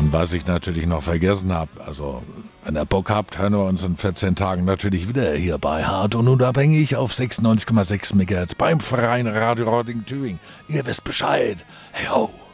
Und was ich natürlich noch vergessen habe, also wenn ihr Bock habt, hören wir uns in 14 Tagen natürlich wieder hier bei Hart und Unabhängig auf 96,6 MHz beim Freien Radio Roding Tübingen. Ihr wisst Bescheid. Hey ho!